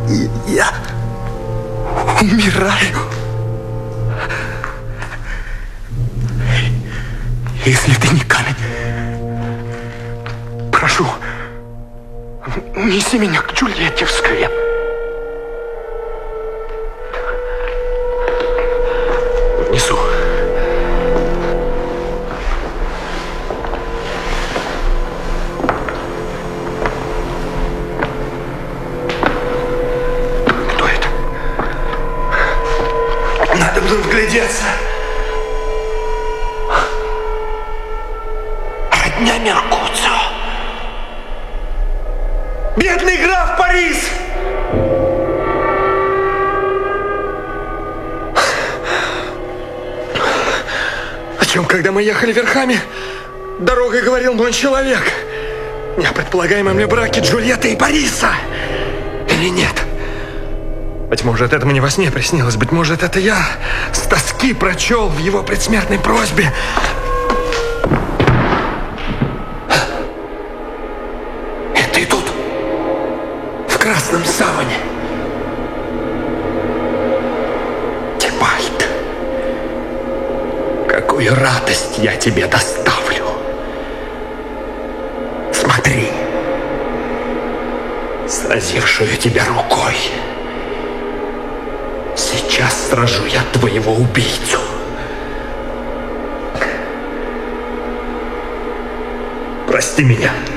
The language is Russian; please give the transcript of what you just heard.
И я умираю. Если ты не камень, прошу, унеси меня к Джульетте в склеп. Несу. Кто это? Надо было вглядеться. Родня Меркуцио. Бедный граф Парис! О чем, когда мы ехали верхами, дорогой говорил мой человек? Не о предполагаемом ли браке Джульетты и Париса? Или нет? Быть может, это мне во сне приснилось. Быть может, это я с тоски прочел в его предсмертной просьбе. Это идут в красном саване. Тибальт, какую радость я тебе доставлю. Смотри, сразившую тебя рукой. Сейчас сражу я твоего убийцу. Прости меня.